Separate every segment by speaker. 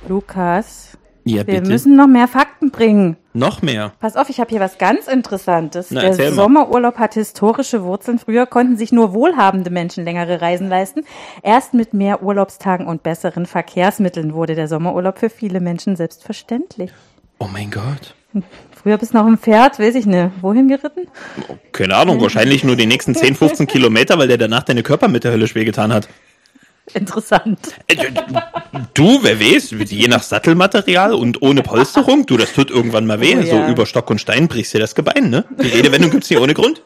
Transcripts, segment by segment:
Speaker 1: Lukas,
Speaker 2: Ja,
Speaker 1: wir
Speaker 2: bitte.
Speaker 1: müssen noch mehr Fakten bringen.
Speaker 2: Noch mehr.
Speaker 1: Pass auf, ich habe hier was ganz Interessantes.
Speaker 2: Na,
Speaker 1: Der
Speaker 2: erzähl mal.
Speaker 1: Sommerurlaub hat historische Wurzeln. Früher konnten sich nur wohlhabende Menschen längere Reisen leisten. Erst mit mehr Urlaubstagen und besseren Verkehrsmitteln wurde der Sommerurlaub für viele Menschen selbstverständlich.
Speaker 2: Oh mein Gott.
Speaker 1: Früher bist du noch im Pferd, weiß ich nicht, wohin geritten?
Speaker 2: Keine Ahnung, wahrscheinlich nur die nächsten 10, 15 Kilometer, weil der danach deine Körpermitte höllisch wehgetan hat.
Speaker 1: Interessant.
Speaker 2: Du, wer weiß, je nach Sattelmaterial und ohne Polsterung, du, das tut irgendwann mal weh.
Speaker 1: Oh, ja.
Speaker 2: So über Stock und Stein brichst dir das Gebein, ne? Die Redewendung gibt's nicht ohne Grund.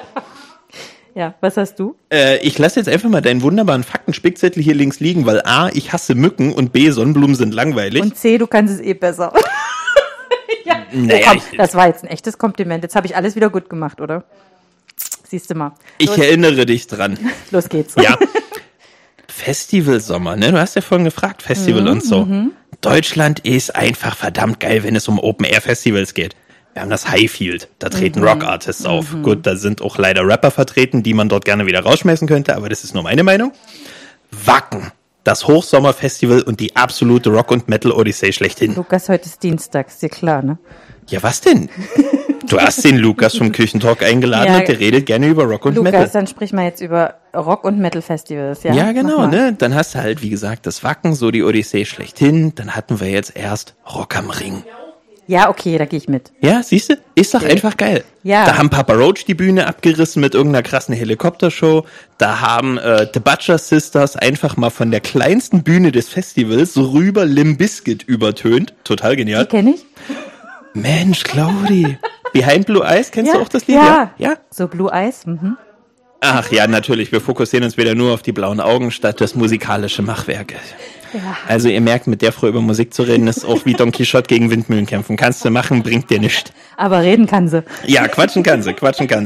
Speaker 1: Ja, was hast du?
Speaker 2: Ich lasse jetzt einfach mal deinen wunderbaren Faktenspickzettel hier links liegen, weil A, ich hasse Mücken und B, Sonnenblumen sind langweilig.
Speaker 1: Und C, du kannst es eh besser. Ja.
Speaker 2: Naja,
Speaker 1: Komm, das war jetzt ein echtes Kompliment. Jetzt habe ich alles wieder gut gemacht, oder? Siehst du mal.
Speaker 2: Ich erinnere dich dran.
Speaker 1: Los geht's.
Speaker 2: Ja. Festivalsommer, ne? Du hast ja vorhin gefragt, Festival und so. Deutschland ist einfach verdammt geil, wenn es um Open-Air-Festivals geht. Wir haben das Highfield, da treten Rock-Artists auf. Gut, da sind auch leider Rapper vertreten, die man dort gerne wieder rausschmeißen könnte, aber das ist nur meine Meinung. Wacken, das Hochsommerfestival und die absolute Rock- und Metal-Odyssee schlechthin.
Speaker 1: Lukas, heute ist Dienstag, ist dir klar, ne?
Speaker 2: Ja, was denn? Du hast den Lukas vom Küchentalk eingeladen
Speaker 1: Ja.
Speaker 2: und der redet gerne über Rock und
Speaker 1: Lukas,
Speaker 2: Metal.
Speaker 1: dann sprich mal jetzt über Rock- und Metal-Festivals, ja?
Speaker 2: Ja, genau,
Speaker 1: Mach mal.
Speaker 2: ne? Dann hast du halt, wie gesagt, das Wacken, so die Odyssee schlechthin. Dann hatten wir jetzt erst Rock am Ring.
Speaker 1: Ja, okay, da gehe ich mit.
Speaker 2: Ja, siehst du? Ist doch einfach geil.
Speaker 1: Ja.
Speaker 2: Da haben Papa Roach die Bühne abgerissen mit irgendeiner krassen Helikoptershow. Da haben The Butcher Sisters einfach mal von der kleinsten Bühne des Festivals rüber Limp Bizkit übertönt. Total
Speaker 1: Die
Speaker 2: genial.
Speaker 1: kenne ich.
Speaker 2: Mensch, Claudi. Behind Blue Eyes, kennst du auch das Lied?
Speaker 1: Ja.
Speaker 2: Ja?
Speaker 1: So Blue Eyes,
Speaker 2: Ach ja, natürlich. Wir fokussieren uns wieder nur auf die blauen Augen statt das musikalische Machwerk.
Speaker 1: Ja.
Speaker 2: Also ihr merkt, mit der Frau über Musik zu reden, ist auch wie Don Quixote gegen Windmühlen kämpfen. Kannst du machen, bringt dir nichts.
Speaker 1: Aber reden kann sie.
Speaker 2: Ja, quatschen kann sie.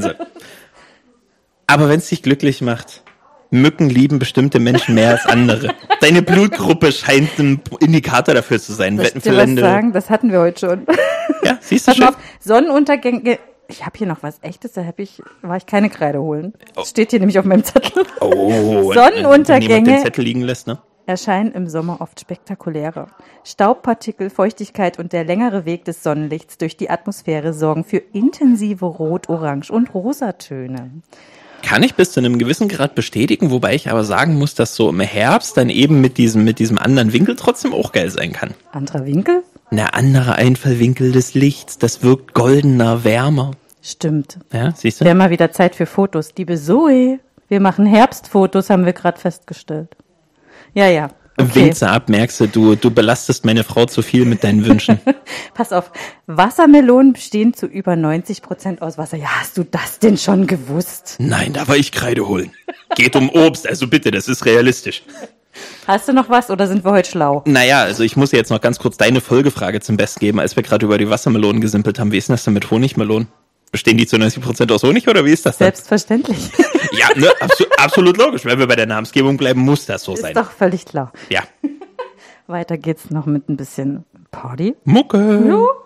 Speaker 2: Aber wenn es dich glücklich macht, Mücken lieben bestimmte Menschen mehr als andere. Deine Blutgruppe scheint ein Indikator dafür zu sein.
Speaker 1: Soll ich
Speaker 2: Wetten
Speaker 1: dir
Speaker 2: für
Speaker 1: was
Speaker 2: Wände.
Speaker 1: sagen? Das hatten wir heute schon.
Speaker 2: Ja, siehst du
Speaker 1: Pass
Speaker 2: schon?
Speaker 1: mal auf, Sonnenuntergänge. Ich habe hier noch was Echtes, war ich keine Kreide holen. Das steht hier nämlich auf meinem Zettel.
Speaker 2: Oh,
Speaker 1: Sonnenuntergänge.
Speaker 2: Wenn jemand den Zettel liegen lässt, ne?
Speaker 1: Erscheinen im Sommer oft spektakulärer. Staubpartikel, Feuchtigkeit und der längere Weg des Sonnenlichts durch die Atmosphäre sorgen für intensive Rot-, Orange- und Rosatöne.
Speaker 2: Kann ich bis zu einem gewissen Grad bestätigen, wobei ich aber sagen muss, dass so im Herbst dann eben mit diesem anderen Winkel trotzdem auch geil sein kann.
Speaker 1: Anderer Winkel?
Speaker 2: Eine andere Einfallwinkel des Lichts, das wirkt goldener, wärmer.
Speaker 1: Stimmt.
Speaker 2: Ja, siehst du?
Speaker 1: Wäre mal wieder Zeit für Fotos. Liebe Zoe, wir machen Herbstfotos, haben wir gerade festgestellt. Ja. Okay.
Speaker 2: Winkst du ab, merkst du, du belastest meine Frau zu viel mit deinen Wünschen.
Speaker 1: Pass auf, Wassermelonen bestehen zu über 90% aus Wasser. Ja, hast du das denn schon gewusst?
Speaker 2: Nein, da war ich Kreide holen. Geht um Obst, also bitte, das ist realistisch.
Speaker 1: Hast du noch was oder sind wir heute schlau?
Speaker 2: Naja, also ich muss jetzt noch ganz kurz deine Folgefrage zum Besten geben, als wir gerade über die Wassermelonen gesimpelt haben. Wie ist denn das denn mit Honigmelonen? Bestehen die zu 90% aus Honig oder wie ist das denn?
Speaker 1: Selbstverständlich.
Speaker 2: Ja, ne, absolut logisch. Wenn wir bei der Namensgebung bleiben, muss das so sein.
Speaker 1: Ist doch völlig klar.
Speaker 2: Ja.
Speaker 1: Weiter geht's noch mit ein bisschen Party.
Speaker 2: Mucke.
Speaker 1: Jo.